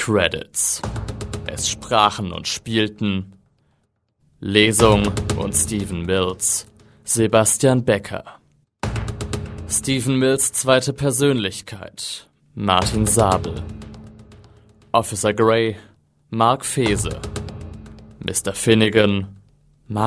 Credits. Es sprachen und spielten Lesung und Stephen Mills, Sebastian Becker. Stephen Mills zweite Persönlichkeit, Martin Sabel. Officer Grey, Mark Fese. Mr. Finnegan,